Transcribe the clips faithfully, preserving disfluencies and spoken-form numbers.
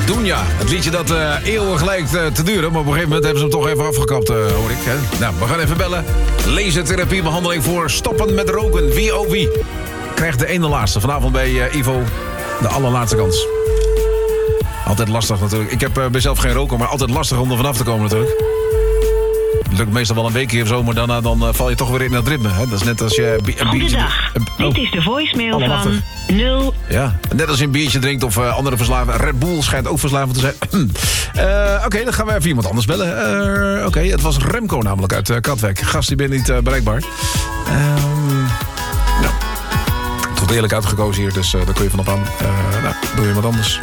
Dunja. Het liedje dat uh, eeuwig lijkt uh, te duren. Maar op een gegeven moment hebben ze hem toch even afgekapt, uh, hoor ik. Hè? Nou, we gaan even bellen. Lasertherapiebehandeling voor stoppen met roken. Wie oh wie. Krijgt de ene laatste. Vanavond bij uh, Ivo de allerlaatste kans. Altijd lastig natuurlijk. Ik heb uh, mezelf geen roker, maar altijd lastig om er vanaf te komen natuurlijk. Het lukt meestal wel een weekje of zo, maar daarna dan, uh, val je toch weer in het ritme. Hè? Dat is net als je een, een biertje... Goedendag. Oh. Dit is de voicemail Allemaal van nul. Ja, net als je een biertje drinkt of uh, andere verslaving. Red Bull schijnt ook verslavend te zijn. uh, Oké, okay, dan gaan we even iemand anders bellen. Uh, Oké, okay, het was Remco namelijk uit uh, Katwijk. Gast, die ben niet uh, bereikbaar. Um, nou, tot eerlijk uitgekozen hier, dus uh, daar kun je van op aan. Uh, nou, doe je wat anders.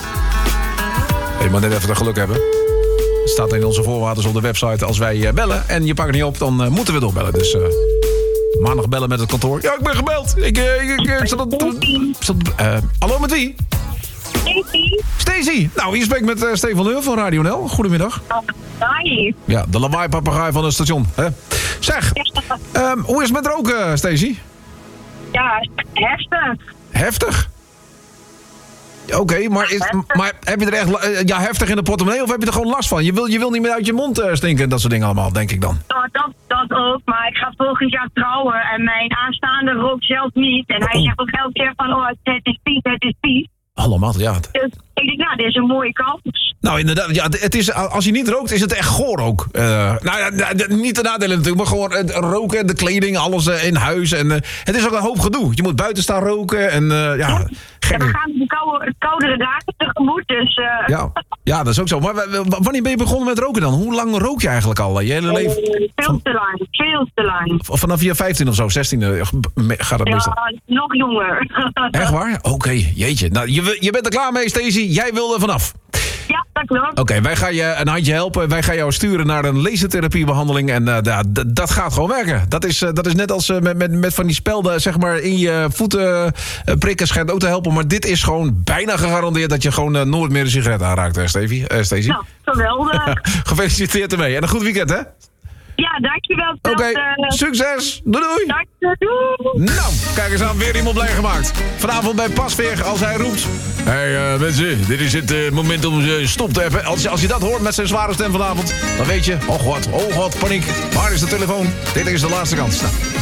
Je moet net even de geluk hebben. Het staat in onze voorwaarden op de website. Als wij uh, bellen en je pakt het niet op, dan uh, moeten we doorbellen. Dus uh, maandag bellen met het kantoor. Ja, ik ben gebeld. Ik, uh, ik, ik, ik zat op... Uh, hallo, met wie? Stacey. Stacey. Nou, hier spreekt met uh, Stefan Leur van Radio N L. Goedemiddag. Hi. Ja, de lawaai-papagaai van het station. Hè? Zeg, um, hoe is het met roken, Stacey? Ja, heftig. Heftig? Oké, okay, maar, is, maar heb je er echt uh, ja, heftig in de portemonnee of heb je er gewoon last van? Je wil, je wil niet meer uit je mond uh, stinken en dat soort dingen allemaal, denk ik dan. Oh, dat, dat ook, maar ik ga volgend jaar trouwen en mijn aanstaande rookt zelf niet. En hij oh. zegt ook elke keer van, oh, het is vies, het is vies. Allemaal, ja. Dus ik denk, nou, dit is een mooie kans. Nou, inderdaad, ja, het is, als je niet rookt, is het echt goor ook. Uh, nou ja, niet de nadelen natuurlijk, maar gewoon uh, roken, de kleding, alles uh, in huis. En uh, het is ook een hoop gedoe. Je moet buiten staan roken en uh, ja... Ja. Gek. En we gaan de koude, koudere dagen tegemoet, dus... Uh... Ja. ja, dat is ook zo. Maar wanneer ben je begonnen met roken dan? Hoe lang rook je eigenlijk al? Je hele leven? Uh, veel te lang, veel te lang. Vanaf je vijftien of zo, zestien gaat het meestal? Ja, nog jonger. Echt waar? Oké, okay, jeetje. Nou, je, je bent er klaar mee, Stacey. Jij wil er vanaf. Ja, dat klopt. Oké, okay, wij gaan je een handje helpen. Wij gaan jou sturen naar een lasertherapiebehandeling. En uh, da, d- dat gaat gewoon werken. Dat is, uh, dat is net als uh, met, met, met van die spelden zeg maar, in je voeten uh, prikken. Schijnt ook te helpen. Maar dit is gewoon bijna gegarandeerd dat je gewoon uh, nooit meer een sigaret aanraakt, hè, Stacey? Uh, Stacey? Nou, geweldig. Gefeliciteerd ermee. En een goed weekend, hè? Ja, dankjewel. Oké, okay, uh, succes. Doei doei. Dank je, doei. Nou, kijk eens aan, weer iemand blij gemaakt. Vanavond bij Pasveer, als hij roept... Hé hey, uh, mensen, dit is het uh, moment om uh, stop te hebben. Als je, als je dat hoort met zijn zware stem vanavond... dan weet je, oh god, oh god, paniek. Waar is de telefoon? Dit is de laatste kans. Nou.